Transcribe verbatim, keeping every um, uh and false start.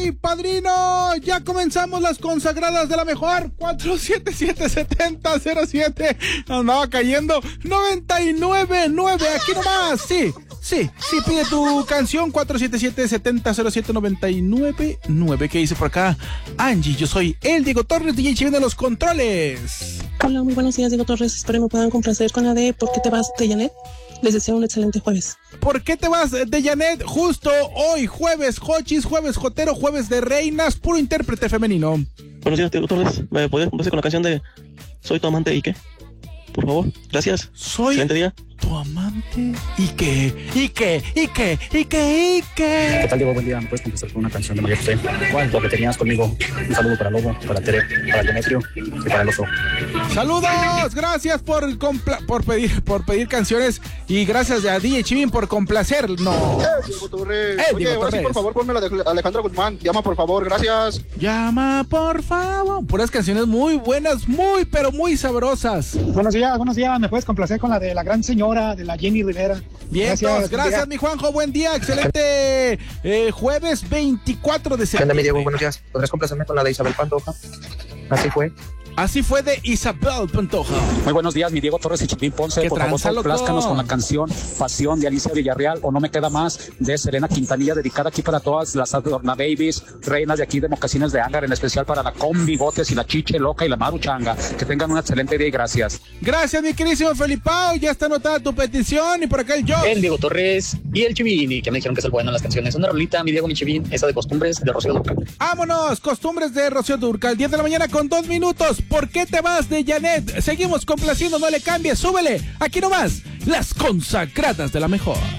¡Ay, padrino! Ya comenzamos las consagradas de la mejor. cuatro siete siete, siete cero cero siete. Andaba cayendo. noventa y nueve nueve. Aquí nomás. Sí, sí, sí. Pide tu canción. cuatro siete siete, siete cero cero siete, noventa y nueve nueve. ¿Qué dice por acá? Angie, yo soy el Diego Torres, D J Chivin de los controles. Hola, muy buenos días, Diego Torres. Espero me puedan complacer con la de ¿Por qué te vas de Janet? Les deseo un excelente jueves. ¿Por qué te vas de Janet? Justo hoy, jueves Jochis, jueves Jotero, jueves de reinas, puro intérprete femenino. Buenos días, Diego Torres. ¿Me podrías complacer con la canción de Soy tu amante y qué? Por favor, gracias. Soy excelente día. Tu amante y qué, y qué, y qué, y qué, y qué. ¿Qué tal, Diego? Buen día. ¿Me puedes contestar con una canción de María José? ¿Cuál? Lo que tenías conmigo. Un saludo para Lobo, para Tere, para Demetrio y para el oso. Saludos, gracias por compla- por pedir por pedir canciones y gracias a D J Chivin por complacer. No. Eh, Diego Torres. Eh, Oye, Diego ahora sí, Torres. por favor, ponme la de Alejandra Guzmán. Llama, por favor, gracias. Llama, por favor. Puras canciones muy buenas, muy, pero muy sabrosas. Buenos días, buenos días. ¿Me puedes complacer con la de la gran señora, de la Jenny Rivera? Bien, gracias, gracias mi Juanjo, buen día, excelente eh, jueves veinticuatro de septiembre. ¿Qué onda, mi Diego? Buenos días. ¿Podrías complacerme con la de Isabel Pantoja? Así fue. Así fue de Isabel Pantoja. Muy buenos días, mi Diego Torres y Chipín Ponce. ¿Qué por favor, tranza, loco? complázcanos con la canción Pasión de Alicia Villarreal o No me queda más de Selena Quintanilla, dedicada aquí para todas las Adorna Babies, reinas de aquí de Mocasines de Ángar, en especial para la Con Bigotes y la Chiche Loca y la Maruchanga. Que tengan un excelente día y gracias. Gracias, mi queridísimo Felipao. Ya está anotada tu petición y por acá el yo. El Diego Torres y el Chivin, y que me dijeron que es el bueno en las canciones. Una rolita, mi Diego, mi Chivin, esa de Costumbres de Rocío Dúrcal. Vámonos, Costumbres de Rocío Dúrcal, diez de la mañana con dos minutos. ¿Por qué te vas de Janet? Seguimos complaciendo, no le cambies, súbele. Aquí nomás, las consagradas de la mejor.